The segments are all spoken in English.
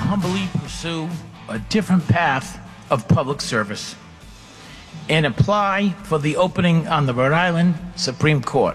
humbly pursue a different path of public service and apply for the opening on the Rhode Island Supreme Court.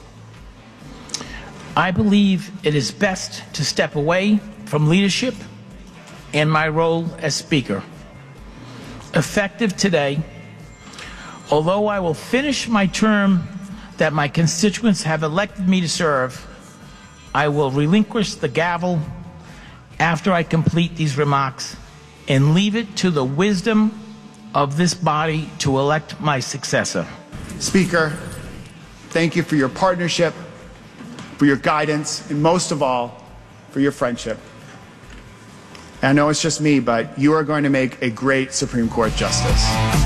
I believe it is best to step away from leadership and my role as Speaker. Effective today, although I will finish my term that my constituents have elected me to serve, I will relinquish the gavel after I complete these remarks and leave it to the wisdom of this body to elect my successor. Speaker, thank you for your partnership, for your guidance, and most of all, for your friendship. And I know it's just me, but you are going to make a great Supreme Court justice.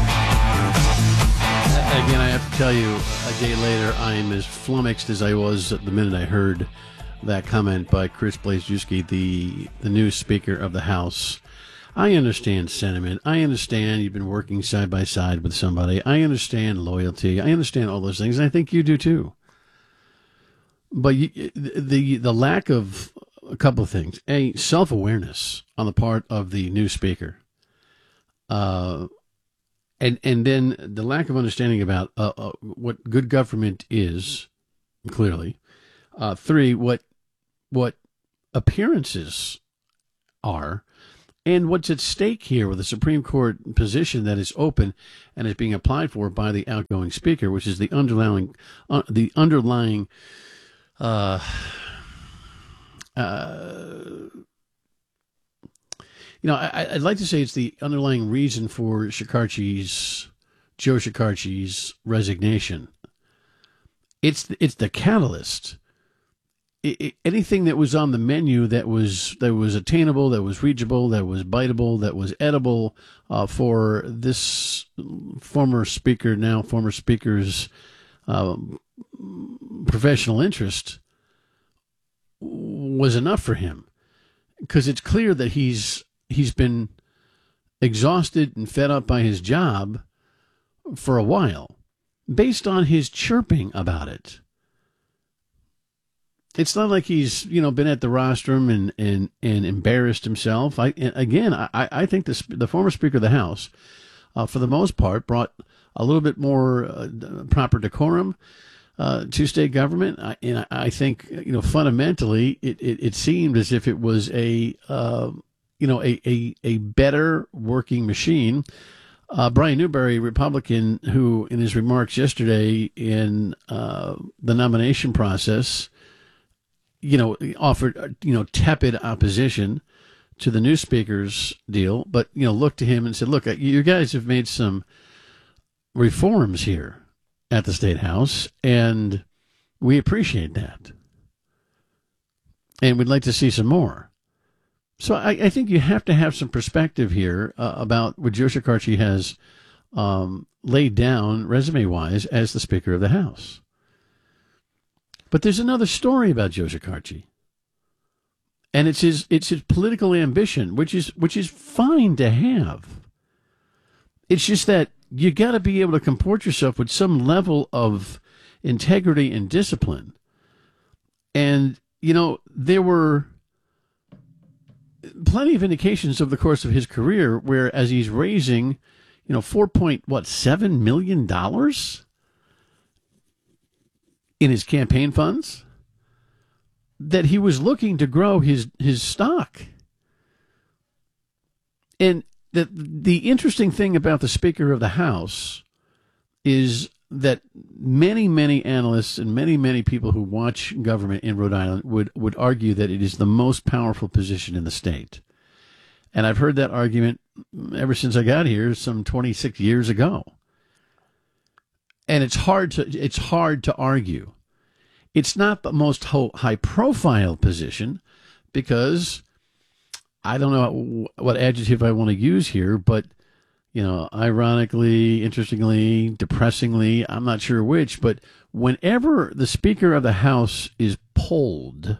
Again, I have to tell you, a day later, I am as flummoxed as I was the minute I heard that comment by Chris Blazewski, the new Speaker of the House. I understand sentiment. I understand you've been working side by side with somebody. I understand loyalty. I understand all those things, and I think you do too. But the lack of a couple of things. A, self-awareness on the part of the new Speaker. And then the lack of understanding about what good government is, clearly. 3, what appearances are, and what's at stake here with the Supreme Court position that is open and is being applied for by the outgoing Speaker, which is the underlying I'd like to say it's the underlying reason for Joe Shekarchi's resignation. It's the catalyst. Anything that was on the menu that was attainable, that was reachable, that was biteable, that was edible for this former speaker's professional interest was enough for him, because it's clear that he's been exhausted and fed up by his job for a while, based on his chirping about it. It's not like he's, been at the rostrum and embarrassed himself. I think the former Speaker of the House, for the most part, brought a little bit more proper decorum to state government. I think, fundamentally, it seemed as if it was a better working machine. Brian Newberry, Republican, who in his remarks yesterday in the nomination process, offered, tepid opposition to the new Speaker's deal, but, looked to him and said, look, you guys have made some reforms here at the State House, and we appreciate that. And we'd like to see some more. So I think you have to have some perspective here about what Joe Shekarchi has laid down resume-wise as the Speaker of the House. But there's another story about Joe Shekarchi, and it's his political ambition, which is fine to have. It's just that you got to be able to comport yourself with some level of integrity and discipline. And there were plenty of indications over the course of his career where, as he's raising, $4.7 million in his campaign funds, that he was looking to grow his stock. And the interesting thing about the Speaker of the House is that many, many analysts and many, many people who watch government in Rhode Island would argue that it is the most powerful position in the state. And I've heard that argument ever since I got here some 26 years ago. And it's hard to argue. It's not the most high-profile position because I don't know what adjective I want to use here, but, ironically, interestingly, depressingly, I'm not sure which, but whenever the Speaker of the House is polled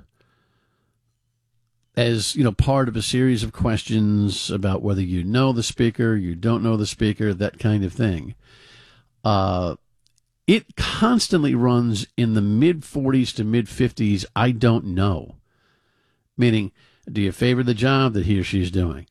as, part of a series of questions about whether you know the Speaker, you don't know the Speaker, that kind of thing, it constantly runs in the mid-40s to mid-50s, I don't know. Meaning, Do you favor the job that he or she is doing?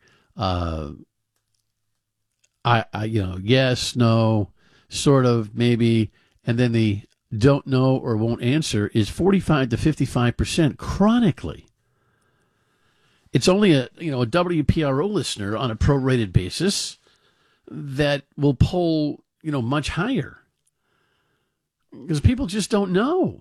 Yes, no, sort of, maybe. And then the don't know or won't answer is 45 to 55% chronically. It's only a WPRO listener on a prorated basis that will poll, much higher. Because people just don't know.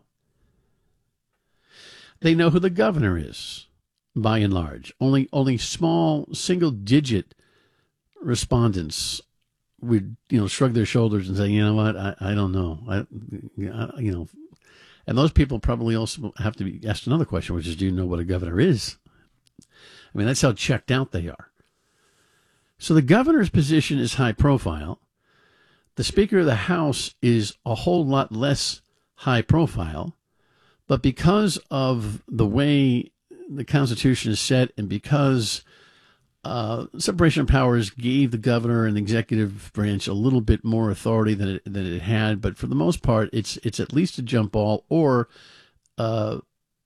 They know who the governor is, by and large. Only small single-digit respondents would, shrug their shoulders and say, you know what, I don't know. And those people probably also have to be asked another question, which is, do you know what a governor is? I mean, that's how checked out they are. So the governor's position is high profile. The Speaker of the House is a whole lot less high profile. But because of the way the Constitution is set and because separation of powers gave the governor and the executive branch a little bit more authority than it had, but for the most part, it's at least a jump ball or, a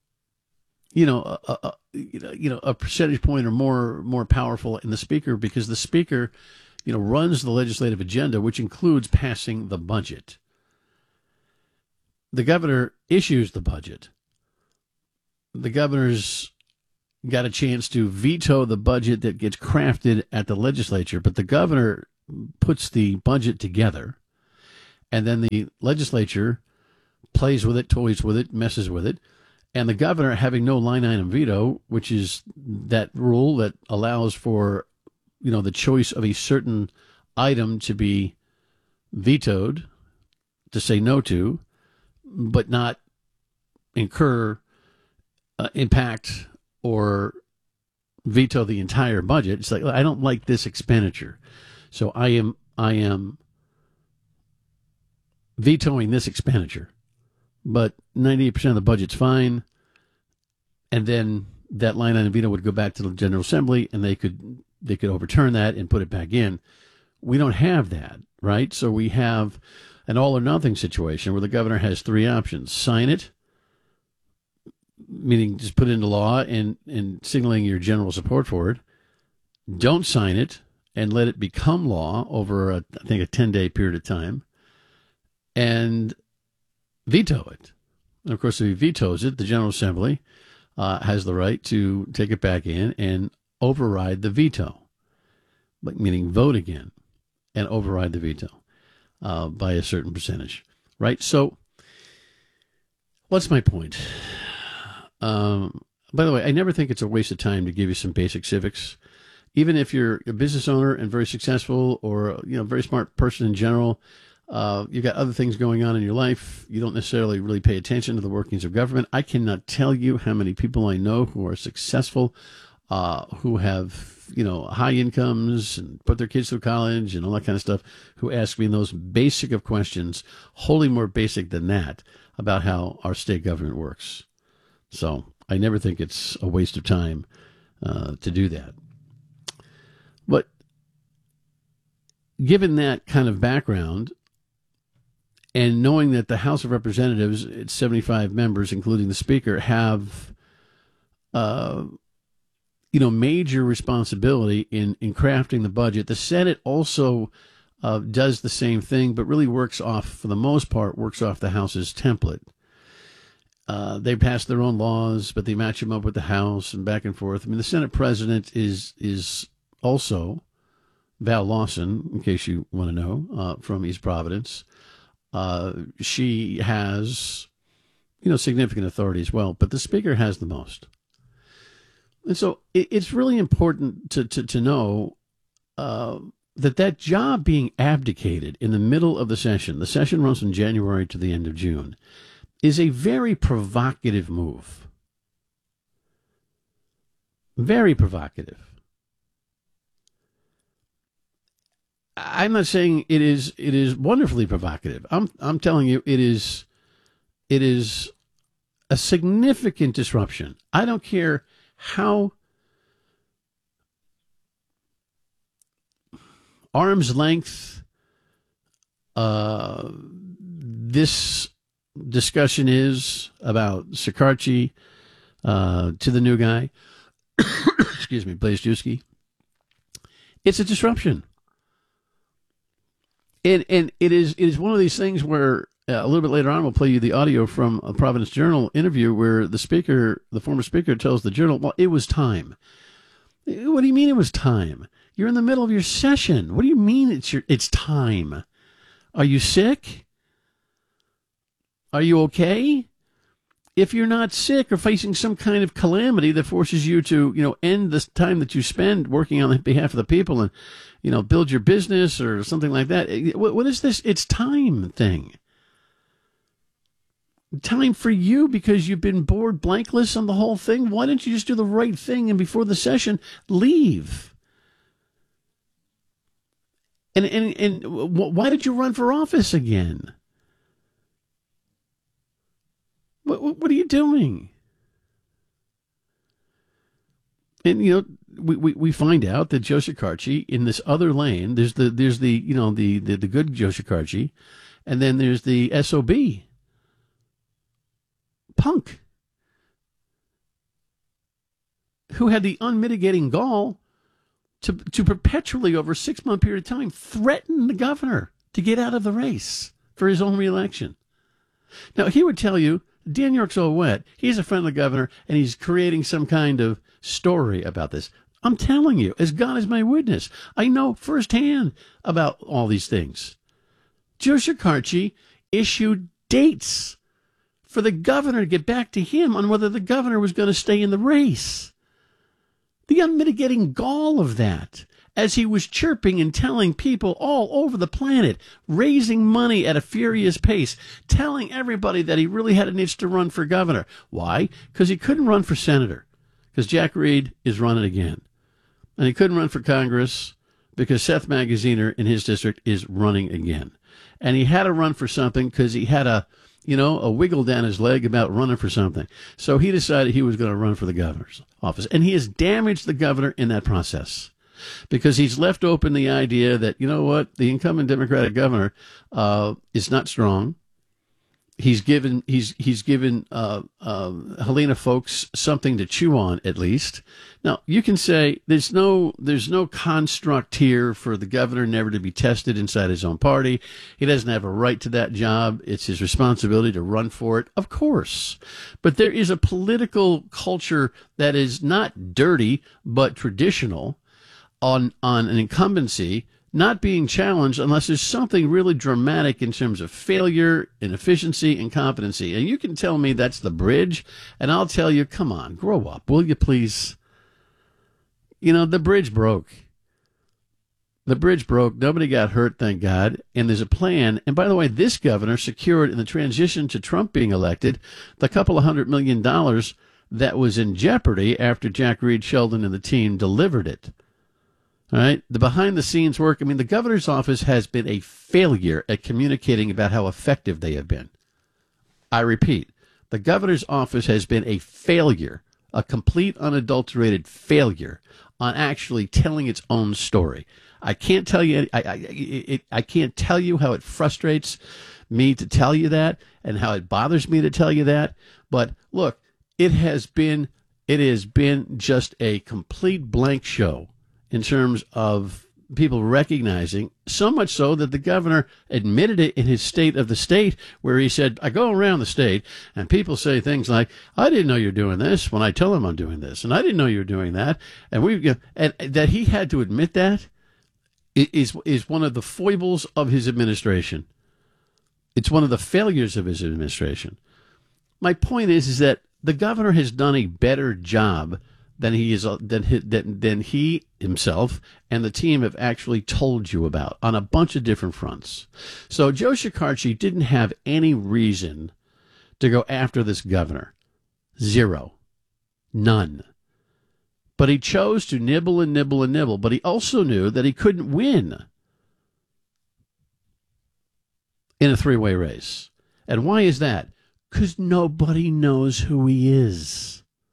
percentage point or more powerful in the Speaker, because the Speaker, runs the legislative agenda, which includes passing the budget. The governor issues the budget. The governor's got a chance to veto the budget that gets crafted at the legislature, but the governor puts the budget together, and then the legislature plays with it, toys with it, messes with it, and the governor, having no line item veto, which is that rule that allows for, the choice of a certain item to be vetoed, to say no to, but not incur impact or veto the entire budget. It's like, I don't like this expenditure, so I am vetoing this expenditure, but 98% of the budget's fine. And then that line item veto would go back to the General Assembly, and they could overturn that and put it back in. We don't have that, right? So we have an all or nothing situation where the governor has three options: sign it, meaning just put it into law and signaling your general support for it; don't sign it and let it become law over I think a 10-day period of time; and veto it. And of course, if he vetoes it, the General Assembly has the right to take it back in and override the veto, meaning vote again and override the veto by a certain percentage, right? So what's my point? By the way, I never think it's a waste of time to give you some basic civics. Even if you're a business owner and very successful, or a very smart person in general, you've got other things going on in your life. You don't necessarily really pay attention to the workings of government. I cannot tell you how many people I know who are successful, who have high incomes and put their kids through college and all that kind of stuff, who ask me those basic of questions, wholly more basic than that, about how our state government works. So I never think it's a waste of time to do that. But given that kind of background, and knowing that the House of Representatives, its 75 members, including the Speaker, have major responsibility in crafting the budget, the Senate also does the same thing, but really works off the House's template. They pass their own laws, but they match them up with the House and back and forth. I mean, the Senate president is also Val Lawson, in case you want to know, from East Providence. She has, significant authority as well, but the Speaker has the most. And so it's really important to know that job being abdicated in the middle of the session runs from January to the end of June, is a very provocative move. Very provocative. I'm not saying it is wonderfully provocative. I'm telling you it is a significant disruption. I don't care how arm's length this discussion is about Shekarchi to the new guy. excuse me, Blazejewski, it's a disruption. And it is one of these things where a little bit later on we'll play you the audio from a Providence Journal interview where the former speaker tells the Journal, well, it was time. What do you mean it was time? You're in the middle of your session. What do you mean it's time? Are you sick? Are you okay? If you're not sick or facing some kind of calamity that forces you to, end the time that you spend working on behalf of the people and, build your business or something like that, what is this? It's time thing. Time for you because you've been bored blankless on the whole thing. Why don't you just do the right thing and before the session, leave? And why did you run for office again? What are you doing? And we find out that Joe Shekarchi in this other lane, there's the good Joe Shekarchi, and then there's the SOB punk who had the unmitigating gall to perpetually over a 6-month period of time threaten the governor to get out of the race for his own reelection. Now he would tell you, Dan York's all wet. He's a friend of the governor, and he's creating some kind of story about this. I'm telling you, as God is my witness, I know firsthand about all these things. Joe Shekarchi issued dates for the governor to get back to him on whether the governor was going to stay in the race. The unmitigating gall of that, as he was chirping and telling people all over the planet, raising money at a furious pace, telling everybody that he really had an itch to run for governor. Why? Because he couldn't run for senator, because Jack Reed is running again. And he couldn't run for Congress because Seth Magaziner in his district is running again. And he had to run for something because he had a wiggle down his leg about running for something. So he decided he was going to run for the governor's office. And he has damaged the governor in that process because he's left open the idea that, the incumbent Democratic governor is not strong. He's given Helena folks something to chew on, at least. Now, you can say there's no construct here for the governor never to be tested inside his own party. He doesn't have a right to that job. It's his responsibility to run for it, of course. But there is a political culture that is not dirty, but traditional on an incumbency not being challenged unless there's something really dramatic in terms of failure, inefficiency, and competency. And you can tell me that's the bridge, and I'll tell you, come on, grow up, will you please? The bridge broke. The bridge broke. Nobody got hurt, thank God. And there's a plan. And by the way, this governor secured in the transition to Trump being elected the couple of $100 million that was in jeopardy after Jack Reed, Sheldon, and the team delivered it. All right, the behind-the-scenes work. The governor's office has been a failure at communicating about how effective they have been. I repeat, the governor's office has been a failure, a complete unadulterated failure on actually telling its own story. I can't tell you. I can't tell you how it frustrates me to tell you that, and how it bothers me to tell you that. But look, it has been just a complete blank show in terms of people recognizing, so much so that the governor admitted it in his State of the State, where he said, I go around the state and people say things like, I didn't know you're doing this when I tell them I'm doing this, and I didn't know you were doing that. And that he had to admit that is one of the foibles of his administration. It's one of the failures of his administration. My point is that the governor has done a better job than he himself and the team have actually told you about on a bunch of different fronts. So Joe Shekarchi didn't have any reason to go after this governor. Zero. None. But he chose to nibble and nibble and nibble. But he also knew that he couldn't win in a three-way race. And why is that? Because nobody knows who he is.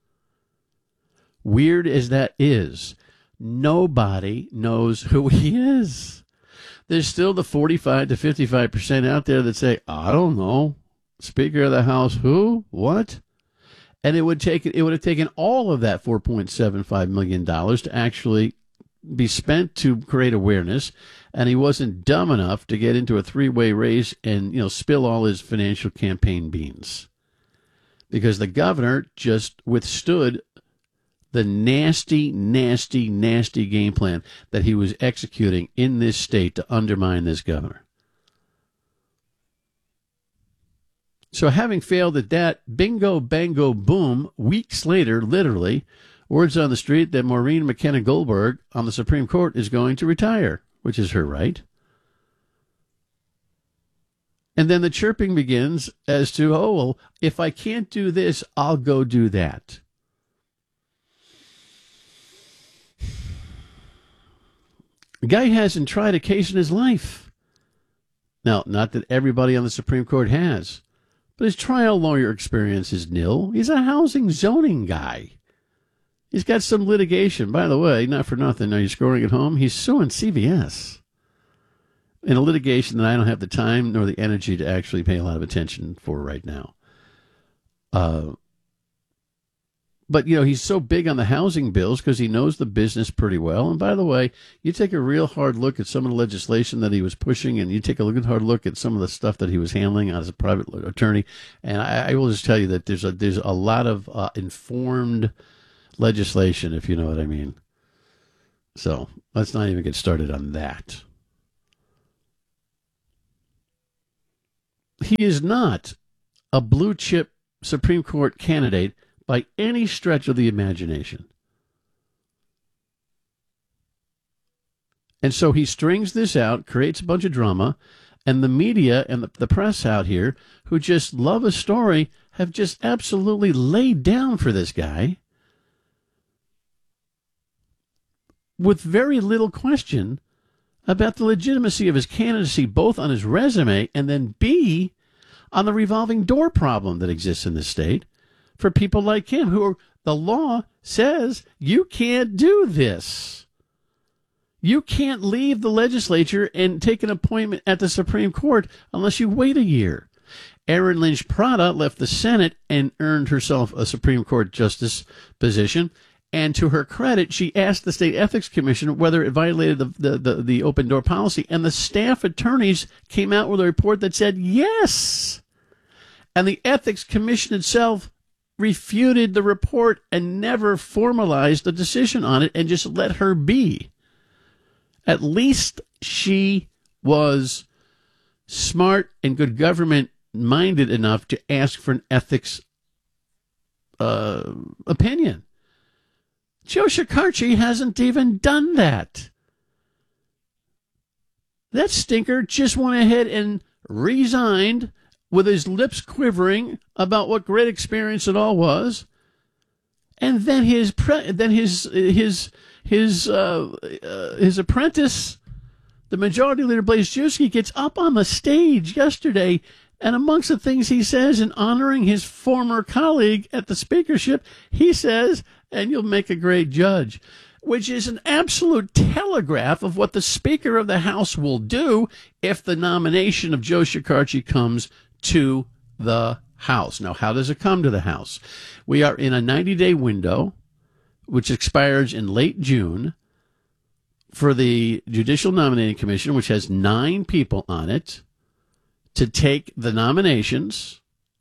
Weird as that is, nobody knows who he is. There's still the 45 to 55% out there that say, I don't know. Speaker of the House, who? What? And it would have taken all of that $4.75 million to actually be spent to create awareness, and he wasn't dumb enough to get into a three-way race and, spill all his financial campaign beans. Because the governor just withstood the nasty, nasty, nasty game plan that he was executing in this state to undermine this governor. So having failed at that, bingo, bango, boom, weeks later, literally, words on the street that Maureen McKenna Goldberg on the Supreme Court is going to retire, which is her right. And then the chirping begins as to, well, if I can't do this, I'll go do that. The guy hasn't tried a case in his life. Now, not that everybody on the Supreme Court has, but his trial lawyer experience is nil. He's a housing zoning guy. He's got some litigation. By the way, not for nothing, are you scoring at home? He's suing CVS in a litigation that I don't have the time nor the energy to actually pay a lot of attention for right now. But, he's so big on the housing bills because he knows the business pretty well. And by the way, you take a real hard look at some of the legislation that he was pushing, and you take a hard look at some of the stuff that he was handling as a private attorney. And I will just tell you that there's a lot of informed legislation, if you know what I mean. So let's not even get started on that. He is not a blue chip Supreme Court candidate by any stretch of the imagination. And so he strings this out, creates a bunch of drama, and the media and the press out here who just love a story have just absolutely laid down for this guy with very little question about the legitimacy of his candidacy, both on his resume and then B, on the revolving door problem that exists in this state for people like him who the law says you can't do this. You can't leave the legislature and take an appointment at the Supreme Court unless you wait a year. Erin Lynch Prada left the Senate and earned herself a Supreme Court justice position. And to her credit, she asked the State Ethics Commission whether it violated the open door policy. And the staff attorneys came out with a report that said yes. And the Ethics Commission itself refuted the report and never formalized a decision on it and just let her be. At least she was smart and good government minded enough to ask for an ethics opinion. Joe Shekarchi hasn't even done that. That stinker just went ahead and resigned with his lips quivering about what great experience it all was, and then his apprentice, the majority leader Blaszczewski, gets up on the stage yesterday, and amongst the things he says in honoring his former colleague at the speakership, he says, "And you'll make a great judge," which is an absolute telegraph of what the Speaker of the House will do if the nomination of Joe Shekarchi comes to the House. Now, how does it come to the House? We are in a 90-day window, which expires in late June, for the Judicial Nominating Commission, which has 9 people on it, to take the nominations,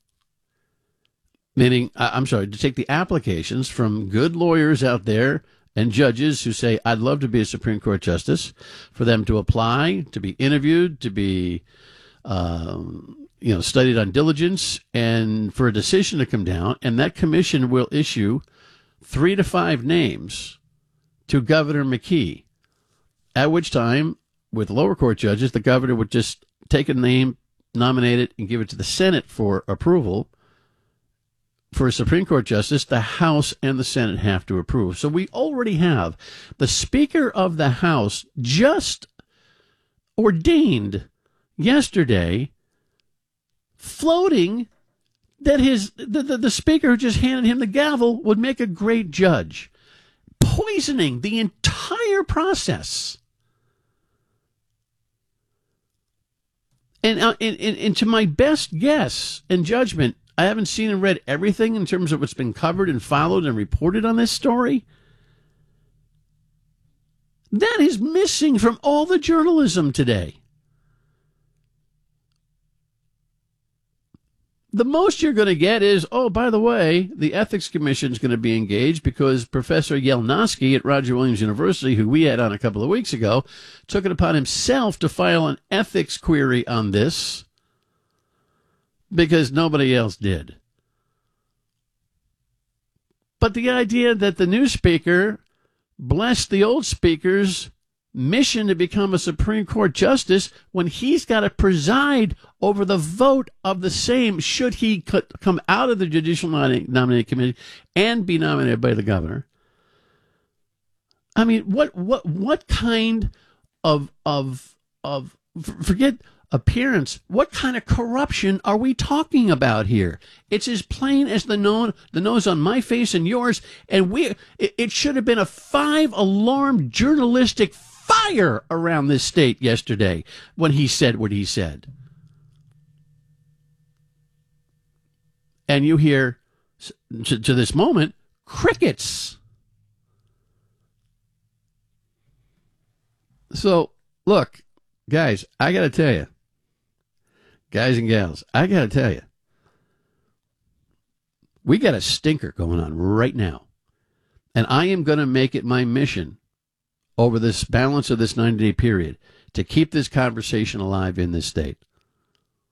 to take the applications from good lawyers out there and judges who say, I'd love to be a Supreme Court justice, for them to apply, to be interviewed, to be studied on diligence, and for a decision to come down. And that commission will issue 3 to 5 names to Governor McKee, at which time, with lower court judges, the governor would just take a name, nominate it, and give it to the Senate for approval. For a Supreme Court justice, the House and the Senate have to approve. So we already have the Speaker of the House just ordained yesterday, floating that the Speaker who just handed him the gavel would make a great judge, poisoning the entire process. And to my best guess and judgment, I haven't seen and read everything in terms of what's been covered and followed and reported on this story. That is missing from all the journalism today. The most you're going to get is, oh, by the way, the Ethics Commission is going to be engaged because Professor Yelnowski at Roger Williams University, who we had on a couple of weeks ago, took it upon himself to file an ethics query on this because nobody else did. But the idea that the new speaker blessed the old speaker's mission to become a Supreme Court justice when he's got to preside over the vote of the same should he come out of the Judicial Nominating Committee and be nominated by the governor. I mean, what kind of forget appearance, what kind of corruption are we talking about here? It's as plain as the nose on my face and yours, and it should have been a 5-alarm journalistic fire around this state yesterday when he said what he said. And you hear, to this moment, crickets. So, look, guys, I got to tell you, guys and gals, I got to tell you, we got a stinker going on right now. And I am going to make it my mission over this balance of this 90-day period to keep this conversation alive in this state.